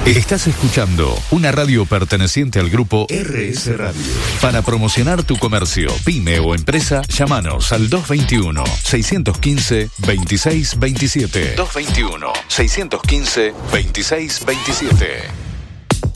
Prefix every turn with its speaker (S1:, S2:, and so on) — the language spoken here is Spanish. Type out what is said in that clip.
S1: Estás escuchando una radio perteneciente al grupo RS Radio. Para promocionar tu comercio, pyme o empresa, llámanos al 221-615-2627. 221-615-2627.